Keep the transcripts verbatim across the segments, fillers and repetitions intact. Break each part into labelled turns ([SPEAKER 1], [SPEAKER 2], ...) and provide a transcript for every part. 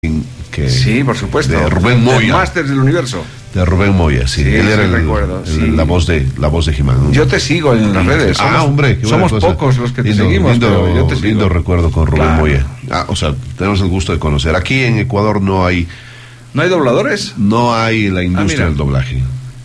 [SPEAKER 1] Que
[SPEAKER 2] sí, por supuesto.
[SPEAKER 1] De Rubén Moya.
[SPEAKER 2] Masters del Universo.
[SPEAKER 1] De Rubén Moya, sí.
[SPEAKER 2] sí
[SPEAKER 1] Él era
[SPEAKER 2] sí,
[SPEAKER 1] el,
[SPEAKER 2] recuerdo,
[SPEAKER 1] el,
[SPEAKER 2] sí.
[SPEAKER 1] la voz de la voz de He-Man, ¿no?
[SPEAKER 2] Yo te sigo en las redes.
[SPEAKER 1] Somos, ah, hombre, qué
[SPEAKER 2] somos
[SPEAKER 1] cosa.
[SPEAKER 2] pocos los que te
[SPEAKER 1] lindo,
[SPEAKER 2] seguimos,
[SPEAKER 1] lindo,
[SPEAKER 2] pero yo te sigo.
[SPEAKER 1] Lindo recuerdo con Rubén
[SPEAKER 2] claro.
[SPEAKER 1] Moya. Ah, o sea, tenemos el gusto de conocer. Aquí en Ecuador no hay
[SPEAKER 2] ¿No hay dobladores?
[SPEAKER 1] no hay la industria
[SPEAKER 2] ah,
[SPEAKER 1] del doblaje.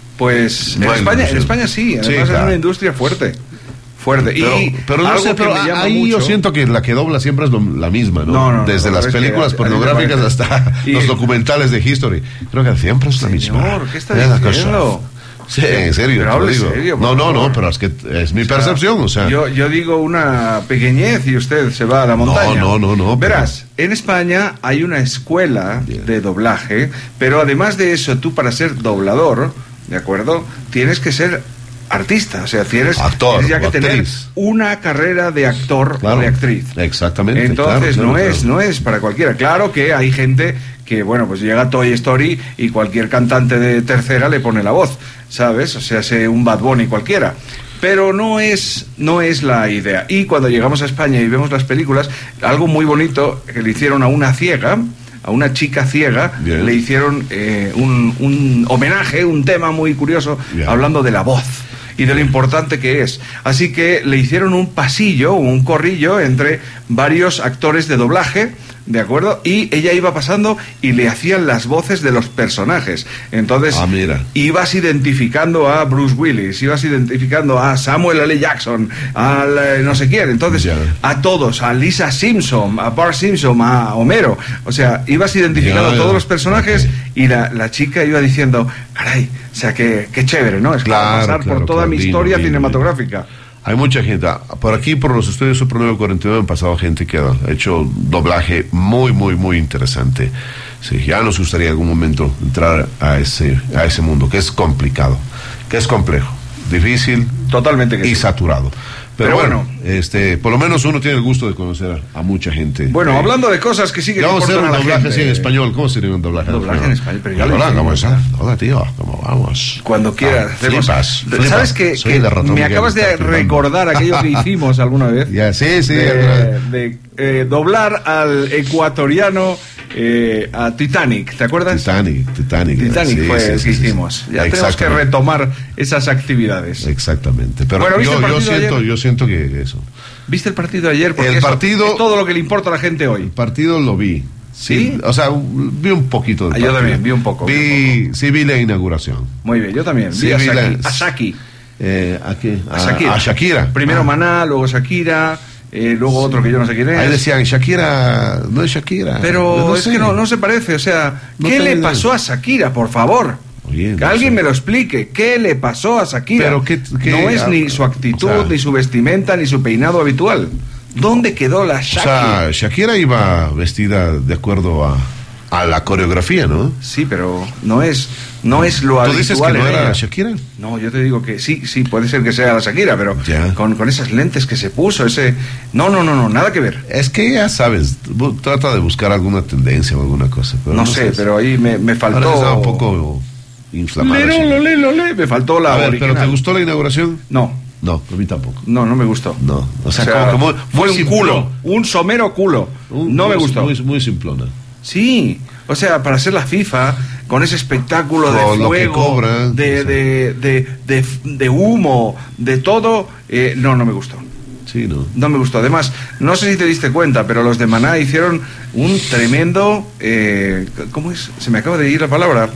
[SPEAKER 2] Pues
[SPEAKER 1] no
[SPEAKER 2] en España, en España sí, además
[SPEAKER 1] sí,
[SPEAKER 2] es
[SPEAKER 1] claro.
[SPEAKER 2] una industria fuerte. Fuerte.
[SPEAKER 1] Pero,
[SPEAKER 2] y
[SPEAKER 1] pero no
[SPEAKER 2] algo
[SPEAKER 1] sé, pero
[SPEAKER 2] que me llama
[SPEAKER 1] ahí
[SPEAKER 2] mucho,
[SPEAKER 1] yo siento que la que dobla siempre es lo, la misma, ¿no?
[SPEAKER 2] No, no, no
[SPEAKER 1] Desde
[SPEAKER 2] no,
[SPEAKER 1] las
[SPEAKER 2] no,
[SPEAKER 1] películas
[SPEAKER 2] es que,
[SPEAKER 1] pornográficas hasta
[SPEAKER 2] y,
[SPEAKER 1] los documentales de History. Creo que siempre es la misma.
[SPEAKER 2] Señor, ¿qué está
[SPEAKER 1] es la
[SPEAKER 2] diciendo?
[SPEAKER 1] cosa. Sí, en serio,
[SPEAKER 2] pero
[SPEAKER 1] te lo
[SPEAKER 2] hable
[SPEAKER 1] digo.
[SPEAKER 2] serio,
[SPEAKER 1] no, no,
[SPEAKER 2] favor.
[SPEAKER 1] no, pero es que es mi
[SPEAKER 2] o sea,
[SPEAKER 1] percepción, o sea.
[SPEAKER 2] Yo, yo digo una pequeñez y usted se va a la montaña.
[SPEAKER 1] No, no, no, no.
[SPEAKER 2] Verás, pero... en España hay una escuela Bien. de doblaje, pero además de eso, tú para ser doblador, ¿de acuerdo? Tienes que ser artista, o sea, tienes,
[SPEAKER 1] actor,
[SPEAKER 2] tienes ya que tener
[SPEAKER 1] actriz.
[SPEAKER 2] una carrera de actor
[SPEAKER 1] claro,
[SPEAKER 2] o de actriz.
[SPEAKER 1] Exactamente.
[SPEAKER 2] Entonces
[SPEAKER 1] claro,
[SPEAKER 2] no
[SPEAKER 1] claro,
[SPEAKER 2] es,
[SPEAKER 1] claro.
[SPEAKER 2] no es para cualquiera. Claro que hay gente que, bueno, pues llega a Toy Story y cualquier cantante de tercera le pone la voz, ¿sabes? O sea, sea un Bad Bunny cualquiera. Pero no es, no es la idea. Y cuando llegamos a España y vemos las películas, algo muy bonito que le hicieron a una ciega, a una chica ciega, Bien. le hicieron eh, un, un homenaje, un tema muy curioso, Bien. hablando de la voz y de lo importante que es. Así que le hicieron un pasillo, un corrillo entre varios actores de doblaje, ¿de acuerdo? Y ella iba pasando y le hacían las voces de los personajes. Entonces,
[SPEAKER 1] ah, mira.
[SPEAKER 2] ibas identificando a Bruce Willis, ibas identificando a Samuel L. Jackson, al eh, no sé quién. Entonces, ya. a todos, a Lisa Simpson, a Bart Simpson, a Homero. O sea, ibas identificando
[SPEAKER 1] ya,
[SPEAKER 2] a todos
[SPEAKER 1] ya.
[SPEAKER 2] los personajes okay. y la, la chica iba diciendo, caray, o sea, que, que chévere, ¿no? Es que
[SPEAKER 1] claro,
[SPEAKER 2] va a pasar
[SPEAKER 1] claro,
[SPEAKER 2] por toda
[SPEAKER 1] claro,
[SPEAKER 2] mi
[SPEAKER 1] lindo,
[SPEAKER 2] historia
[SPEAKER 1] lindo,
[SPEAKER 2] cinematográfica.
[SPEAKER 1] Lindo. Hay mucha gente, por aquí, por los estudios Super nueve cuarenta y nueve han pasado gente que ha hecho doblaje muy, muy, muy interesante. Sí, ya nos gustaría en algún momento entrar a ese, a ese mundo, que es complicado, que es complejo, difícil
[SPEAKER 2] totalmente que
[SPEAKER 1] y
[SPEAKER 2] sí.
[SPEAKER 1] saturado. Pero,
[SPEAKER 2] Pero
[SPEAKER 1] bueno,
[SPEAKER 2] bueno,
[SPEAKER 1] este, por lo menos uno tiene el gusto de conocer a mucha gente.
[SPEAKER 2] Bueno,
[SPEAKER 1] eh,
[SPEAKER 2] hablando de cosas que sí que le
[SPEAKER 1] vamos a hacer un
[SPEAKER 2] importan a la
[SPEAKER 1] doblaje
[SPEAKER 2] gente.
[SPEAKER 1] así en español. ¿Cómo sería un doblaje?
[SPEAKER 2] Doblaje en español, pero ya lo
[SPEAKER 1] Hola,
[SPEAKER 2] hice.
[SPEAKER 1] ¿cómo estás? Hola, tío, ¿cómo vamos?
[SPEAKER 2] Cuando quieras.
[SPEAKER 1] Ah, flipas, flipas.
[SPEAKER 2] ¿Sabes que,
[SPEAKER 1] Soy
[SPEAKER 2] que
[SPEAKER 1] el de Ratón
[SPEAKER 2] me
[SPEAKER 1] Miguel,
[SPEAKER 2] acabas de recordar aquello que hicimos alguna vez?
[SPEAKER 1] Ya, sí, sí.
[SPEAKER 2] De, de eh, doblar al ecuatoriano eh, a Titanic, ¿te acuerdas?
[SPEAKER 1] Titanic, Titanic.
[SPEAKER 2] Titanic
[SPEAKER 1] sí,
[SPEAKER 2] fue
[SPEAKER 1] sí,
[SPEAKER 2] el
[SPEAKER 1] sí,
[SPEAKER 2] que
[SPEAKER 1] sí,
[SPEAKER 2] hicimos.
[SPEAKER 1] sí.
[SPEAKER 2] Ya tenemos que retomar esas actividades.
[SPEAKER 1] Exactamente. Pero
[SPEAKER 2] bueno,
[SPEAKER 1] yo, yo siento, yo siento que eso.
[SPEAKER 2] ¿Viste el partido de ayer? Porque
[SPEAKER 1] el
[SPEAKER 2] eso
[SPEAKER 1] partido
[SPEAKER 2] es todo lo que le importa a la gente hoy.
[SPEAKER 1] El partido lo vi.
[SPEAKER 2] ¿Sí?
[SPEAKER 1] sí o sea, vi un poquito del
[SPEAKER 2] ah, yo
[SPEAKER 1] partido.
[SPEAKER 2] también, vi un poco.
[SPEAKER 1] Vi,
[SPEAKER 2] vi un poco.
[SPEAKER 1] Sí, vi la inauguración.
[SPEAKER 2] Muy bien, yo también.
[SPEAKER 1] Sí,
[SPEAKER 2] vi a
[SPEAKER 1] vi
[SPEAKER 2] Shaki.
[SPEAKER 1] la,
[SPEAKER 2] A Shaki.
[SPEAKER 1] Eh, ¿A qué?
[SPEAKER 2] A, a Shakira.
[SPEAKER 1] A Shakira.
[SPEAKER 2] Primero
[SPEAKER 1] ah.
[SPEAKER 2] Maná, luego Shakira. Eh, luego sí. otro que yo no sé quién es.
[SPEAKER 1] Ahí decían, Shakira, no es Shakira.
[SPEAKER 2] Pero
[SPEAKER 1] no
[SPEAKER 2] es
[SPEAKER 1] sé.
[SPEAKER 2] que no, no se parece, o sea,
[SPEAKER 1] no
[SPEAKER 2] ¿qué le
[SPEAKER 1] idea.
[SPEAKER 2] pasó a Shakira, por favor?
[SPEAKER 1] Oye,
[SPEAKER 2] que
[SPEAKER 1] no
[SPEAKER 2] alguien
[SPEAKER 1] sé.
[SPEAKER 2] me lo explique, ¿qué le pasó a Shakira?
[SPEAKER 1] Pero qué, qué,
[SPEAKER 2] no es
[SPEAKER 1] ah,
[SPEAKER 2] ni su actitud,
[SPEAKER 1] o sea,
[SPEAKER 2] ni su vestimenta, ni su peinado habitual. ¿Dónde quedó la Shakira?
[SPEAKER 1] O sea, Shakira iba vestida de acuerdo a, a la coreografía, ¿no?
[SPEAKER 2] Sí, pero no es, no es lo
[SPEAKER 1] ¿Tú
[SPEAKER 2] habitual.
[SPEAKER 1] dices que no
[SPEAKER 2] en
[SPEAKER 1] era
[SPEAKER 2] ella.
[SPEAKER 1] Shakira?
[SPEAKER 2] No, yo te digo que sí, sí, puede ser que sea la Shakira, pero
[SPEAKER 1] ya.
[SPEAKER 2] con, con esas lentes que se puso, ese... No, no, no, no, nada que ver.
[SPEAKER 1] Es que ya sabes, trata de buscar alguna tendencia o alguna cosa. Pero
[SPEAKER 2] no,
[SPEAKER 1] no
[SPEAKER 2] sé,
[SPEAKER 1] sé,
[SPEAKER 2] pero ahí me, me faltó...
[SPEAKER 1] Ahora estaba un poco inflamada.
[SPEAKER 2] Le, lo, le, lo, le, me faltó la
[SPEAKER 1] A ver,
[SPEAKER 2] original.
[SPEAKER 1] ¿pero te gustó la inauguración?
[SPEAKER 2] No.
[SPEAKER 1] No, a mí tampoco.
[SPEAKER 2] No, no me gustó.
[SPEAKER 1] No, o sea,
[SPEAKER 2] o sea
[SPEAKER 1] como que muy,
[SPEAKER 2] fue
[SPEAKER 1] muy
[SPEAKER 2] un culo, un somero culo.
[SPEAKER 1] Un,
[SPEAKER 2] no
[SPEAKER 1] muy,
[SPEAKER 2] me gustó.
[SPEAKER 1] Muy, muy simplona.
[SPEAKER 2] Sí, o sea, para ser la FIFA, con ese espectáculo
[SPEAKER 1] con
[SPEAKER 2] de
[SPEAKER 1] lo
[SPEAKER 2] fuego,
[SPEAKER 1] que cobran,
[SPEAKER 2] de,
[SPEAKER 1] o sea.
[SPEAKER 2] de, de, de, de humo, de todo, eh, no, no me gustó.
[SPEAKER 1] Sí, no.
[SPEAKER 2] No me gustó. Además, no sé si te diste cuenta, pero los de Maná hicieron un tremendo... Eh, ¿Cómo es? Se me acaba de ir la palabra.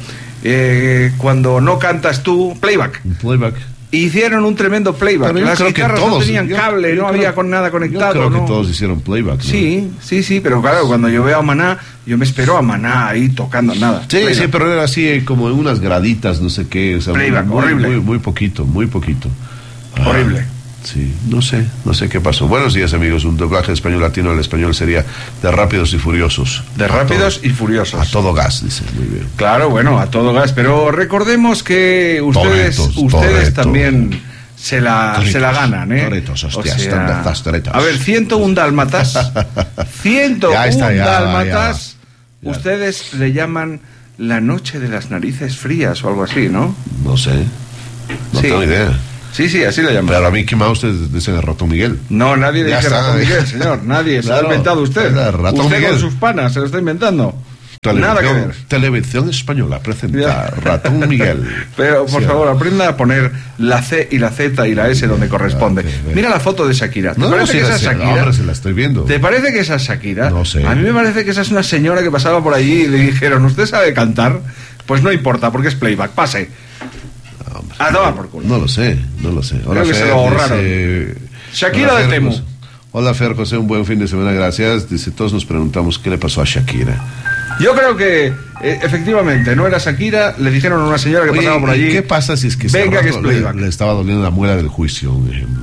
[SPEAKER 2] Eh, cuando no cantas tú, playback.
[SPEAKER 1] Un playback.
[SPEAKER 2] Hicieron un tremendo playback.
[SPEAKER 1] Pero
[SPEAKER 2] Las
[SPEAKER 1] creo que
[SPEAKER 2] guitarras
[SPEAKER 1] todos,
[SPEAKER 2] no tenían
[SPEAKER 1] yo,
[SPEAKER 2] cable,
[SPEAKER 1] yo
[SPEAKER 2] no
[SPEAKER 1] creo,
[SPEAKER 2] había con nada conectado.
[SPEAKER 1] Yo creo
[SPEAKER 2] ¿no?
[SPEAKER 1] que todos hicieron playback, ¿no?
[SPEAKER 2] Sí, sí, sí, pero claro, cuando yo veo a Maná, yo me espero a Maná ahí tocando nada.
[SPEAKER 1] Sí,
[SPEAKER 2] playback.
[SPEAKER 1] sí, pero era así como en unas graditas, no sé qué. O sea,
[SPEAKER 2] Playback,
[SPEAKER 1] muy,
[SPEAKER 2] horrible.
[SPEAKER 1] Muy, muy poquito, muy poquito.
[SPEAKER 2] Horrible.
[SPEAKER 1] Ah, sí, no sé, no sé qué pasó. Buenos días, amigos. Un doblaje español latino al español sería de Rápidos y Furiosos.
[SPEAKER 2] De Rápidos
[SPEAKER 1] todo,
[SPEAKER 2] y Furiosos.
[SPEAKER 1] A todo gas, dice. Muy bien.
[SPEAKER 2] Claro, bueno, a todo gas. Pero recordemos que ustedes,
[SPEAKER 1] Toretos,
[SPEAKER 2] ustedes
[SPEAKER 1] toretos.
[SPEAKER 2] también se la,
[SPEAKER 1] Toritos,
[SPEAKER 2] se la ganan, ¿eh?
[SPEAKER 1] Toritos, hostias,
[SPEAKER 2] o sea,
[SPEAKER 1] ¿dónde estás, toritos?
[SPEAKER 2] a ver, ciento uno dálmatas. ciento uno
[SPEAKER 1] Ya está, ya,
[SPEAKER 2] dálmatas.
[SPEAKER 1] ya, ya.
[SPEAKER 2] Ustedes le llaman la noche de las narices frías o algo así, ¿no?
[SPEAKER 1] No sé. No
[SPEAKER 2] Sí.
[SPEAKER 1] tengo idea.
[SPEAKER 2] Sí, sí, así le llaman.
[SPEAKER 1] Pero a Mickey Mouse ustedes dicen el Ratón Miguel.
[SPEAKER 2] No, nadie le
[SPEAKER 1] Ya
[SPEAKER 2] dice
[SPEAKER 1] está.
[SPEAKER 2] Ratón Miguel, señor. Nadie. Se lo
[SPEAKER 1] Claro,
[SPEAKER 2] ha inventado usted.
[SPEAKER 1] es el Ratón
[SPEAKER 2] usted
[SPEAKER 1] Miguel.
[SPEAKER 2] con sus panas se lo está inventando. Nada que ver.
[SPEAKER 1] Televisión Española presenta Ratón Miguel.
[SPEAKER 2] Pero, por sí, favor, aprenda a poner la C y la Z y la S donde corresponde. Okay, mira la foto de Shakira. ¿Te
[SPEAKER 1] no,
[SPEAKER 2] parece
[SPEAKER 1] no,
[SPEAKER 2] que esa es Shakira?
[SPEAKER 1] Ahora se la estoy viendo.
[SPEAKER 2] ¿Te parece que esa es Shakira?
[SPEAKER 1] No sé.
[SPEAKER 2] A mí me parece que esa es una señora que pasaba por allí y le dijeron, ¿usted sabe cantar? Pues no importa, porque es playback. Pase.
[SPEAKER 1] No, hombre,
[SPEAKER 2] a tomar por culo.
[SPEAKER 1] No lo sé, no lo sé. Hola,
[SPEAKER 2] Creo que
[SPEAKER 1] Fer,
[SPEAKER 2] se lo ahorraron.
[SPEAKER 1] Dice...
[SPEAKER 2] Shakira
[SPEAKER 1] Hola,
[SPEAKER 2] de
[SPEAKER 1] Fer,
[SPEAKER 2] Temu.
[SPEAKER 1] José. Hola, Fer, José, un buen fin de semana, gracias. Dice, todos nos preguntamos qué le pasó a Shakira.
[SPEAKER 2] Yo creo que, eh, efectivamente, no era Shakira, le dijeron a una señora que
[SPEAKER 1] Oye,
[SPEAKER 2] pasaba por allí.
[SPEAKER 1] ¿qué pasa si es que,
[SPEAKER 2] venga, que es
[SPEAKER 1] le, le estaba doliendo la muela del juicio, un ejemplo?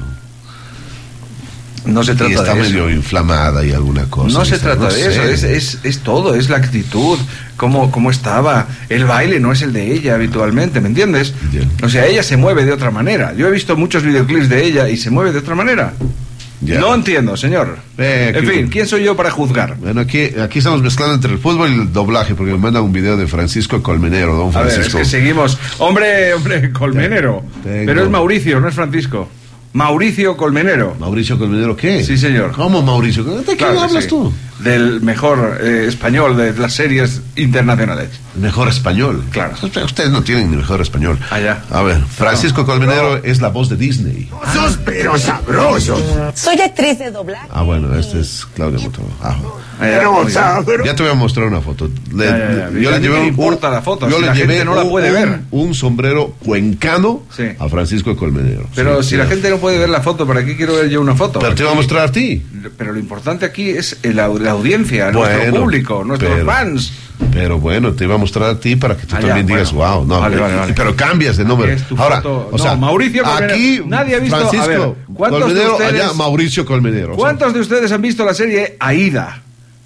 [SPEAKER 2] No se trata
[SPEAKER 1] y está
[SPEAKER 2] de
[SPEAKER 1] medio
[SPEAKER 2] eso.
[SPEAKER 1] inflamada y alguna cosa.
[SPEAKER 2] No se trata
[SPEAKER 1] no
[SPEAKER 2] de
[SPEAKER 1] sé.
[SPEAKER 2] eso, es, es, es todo, es la actitud, cómo, cómo estaba. El baile no es el de ella habitualmente, ¿me entiendes?
[SPEAKER 1] Yeah.
[SPEAKER 2] O sea, ella se mueve de otra manera. Yo he visto muchos videoclips de ella y se mueve de otra manera. Yeah. No entiendo, señor.
[SPEAKER 1] Eh,
[SPEAKER 2] en fin, ¿quién soy yo para juzgar?
[SPEAKER 1] Bueno, aquí, aquí estamos mezclando entre el fútbol y el doblaje, porque me mandan un video de Francisco Colmenero, don Francisco.
[SPEAKER 2] A ver, es que seguimos. Hombre, hombre, Colmenero. Tengo. Pero es Mauricio, no es Francisco. Mauricio Colmenero.
[SPEAKER 1] ¿Mauricio Colmenero qué?
[SPEAKER 2] Sí, señor.
[SPEAKER 1] ¿Cómo Mauricio? ¿De qué claro hablas sí. tú?
[SPEAKER 2] Del mejor eh, español de las series internacionales.
[SPEAKER 1] Mejor español.
[SPEAKER 2] Claro.
[SPEAKER 1] Ustedes no tienen ni mejor español.
[SPEAKER 2] Allá.
[SPEAKER 1] A ver, Francisco no, Colmenero no. es la voz de Disney.
[SPEAKER 3] ¡Sos pero sabrosos!
[SPEAKER 4] Soy actriz de doblaje.
[SPEAKER 1] Ah, bueno, este es Claudia Motoro. Ah,
[SPEAKER 2] pero,
[SPEAKER 1] sabroso. Ya te voy a mostrar una foto. Le,
[SPEAKER 2] ya, ya, ya.
[SPEAKER 1] Yo le llevé
[SPEAKER 2] un,
[SPEAKER 1] importa
[SPEAKER 2] la foto.
[SPEAKER 1] Yo
[SPEAKER 2] si
[SPEAKER 1] le
[SPEAKER 2] la
[SPEAKER 1] llevé
[SPEAKER 2] gente no la puede
[SPEAKER 1] un,
[SPEAKER 2] ver.
[SPEAKER 1] Un sombrero cuencano
[SPEAKER 2] sí.
[SPEAKER 1] a Francisco Colmenero.
[SPEAKER 2] Pero
[SPEAKER 1] sí,
[SPEAKER 2] si sí. la gente no puede ver la foto, ¿para qué quiero ver yo una foto?
[SPEAKER 1] Pero te voy a mostrar a ti.
[SPEAKER 2] Pero lo importante aquí es la, la audiencia,
[SPEAKER 1] bueno,
[SPEAKER 2] nuestro público, nuestros
[SPEAKER 1] pero,
[SPEAKER 2] fans.
[SPEAKER 1] Pero bueno, te iba a mostrar a ti para que tú
[SPEAKER 2] Allá,
[SPEAKER 1] también digas,
[SPEAKER 2] bueno.
[SPEAKER 1] wow, no,
[SPEAKER 2] vale, vale, vale.
[SPEAKER 1] pero cambias de número.
[SPEAKER 2] Ahora, foto. o sea, no, Mauricio Colmenero.
[SPEAKER 1] Aquí
[SPEAKER 2] nadie ha visto,
[SPEAKER 1] Francisco
[SPEAKER 2] a ver, ¿cuántos
[SPEAKER 1] Colmenero,
[SPEAKER 2] de ustedes,
[SPEAKER 1] allá Mauricio Colmenero.
[SPEAKER 2] ¿Cuántos o sea, de ustedes han visto la serie Aída?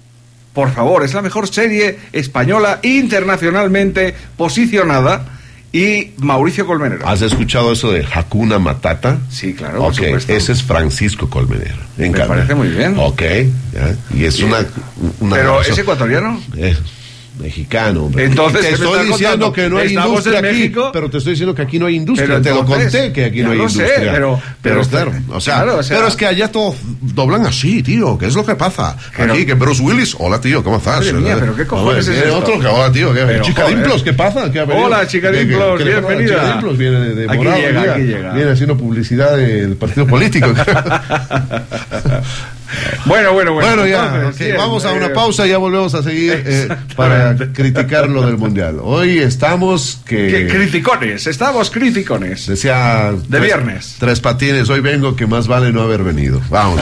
[SPEAKER 2] Por favor, es la mejor serie española internacionalmente posicionada. Y Mauricio Colmenero.
[SPEAKER 1] ¿Has escuchado eso de Hakuna Matata?
[SPEAKER 2] Sí, claro,
[SPEAKER 1] por
[SPEAKER 2] okay,
[SPEAKER 1] supuesto. Ese es Francisco Colmenero.
[SPEAKER 2] Me encanta. parece muy bien.
[SPEAKER 1] Ok, ya. Y es una, una...
[SPEAKER 2] ¿Pero es ecuatoriano?
[SPEAKER 1] Es mexicano, hombre.
[SPEAKER 2] Entonces,
[SPEAKER 1] te estoy diciendo
[SPEAKER 2] contando?
[SPEAKER 1] que no hay
[SPEAKER 2] Estamos
[SPEAKER 1] industria
[SPEAKER 2] en
[SPEAKER 1] aquí,
[SPEAKER 2] México,
[SPEAKER 1] pero te estoy diciendo que aquí no hay industria.
[SPEAKER 2] Pero
[SPEAKER 1] te
[SPEAKER 2] entonces,
[SPEAKER 1] lo conté que aquí no hay
[SPEAKER 2] lo
[SPEAKER 1] industria.
[SPEAKER 2] Sé, pero, pero,
[SPEAKER 1] pero claro, o sea,
[SPEAKER 2] claro, o sea,
[SPEAKER 1] pero es que allá todos doblan así, tío. ¿Qué es lo que pasa?
[SPEAKER 2] Pero,
[SPEAKER 1] aquí, que Bruce Willis, hola, tío, ¿cómo estás?
[SPEAKER 2] Madre mía, pero qué cojones
[SPEAKER 1] ver,
[SPEAKER 2] es esto?
[SPEAKER 1] Otro que hola, tío, ¿qué?
[SPEAKER 2] Pero,
[SPEAKER 1] Chica
[SPEAKER 2] joder.
[SPEAKER 1] Dimplos, ¿qué pasa? ¿Qué ha venido?
[SPEAKER 2] Hola, Chica Dimplos,
[SPEAKER 1] ¿Qué, qué, qué
[SPEAKER 2] bienvenida.
[SPEAKER 1] Chica Dimplos viene de, de
[SPEAKER 2] aquí
[SPEAKER 1] morado,
[SPEAKER 2] llega,
[SPEAKER 1] mira,
[SPEAKER 2] aquí llega.
[SPEAKER 1] Viene haciendo publicidad del partido político.
[SPEAKER 2] Bueno, bueno, bueno.
[SPEAKER 1] Bueno, ya,
[SPEAKER 2] Entonces,
[SPEAKER 1] okay,
[SPEAKER 2] bien,
[SPEAKER 1] vamos a
[SPEAKER 2] eh,
[SPEAKER 1] una pausa y ya volvemos a seguir eh, para criticar lo del Mundial. Hoy estamos que...
[SPEAKER 2] que criticones, estamos criticones.
[SPEAKER 1] Decía...
[SPEAKER 2] De
[SPEAKER 1] tres,
[SPEAKER 2] viernes.
[SPEAKER 1] Tres patines, hoy vengo que más vale no haber venido. Vamos.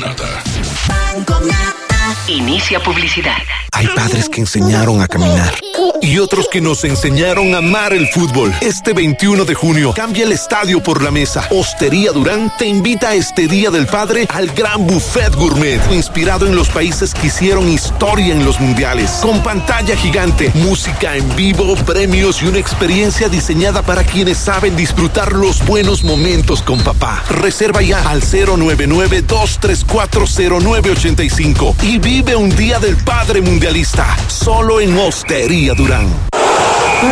[SPEAKER 5] Inicia publicidad.
[SPEAKER 6] Hay padres que enseñaron a caminar y otros que nos enseñaron a amar el fútbol. Este veintiuno de junio, cambia el estadio por la mesa. Hostería Durán te invita a este Día del Padre al gran buffet gourmet, inspirado en los países que hicieron historia en los mundiales. Con pantalla gigante, música en vivo, premios y una experiencia diseñada para quienes saben disfrutar los buenos momentos con papá. Reserva ya al cero nueve nueve, dos tres cuatro, cero nueve ocho cinco y vive un Día del Padre mundialista, solo en Hostería Durán.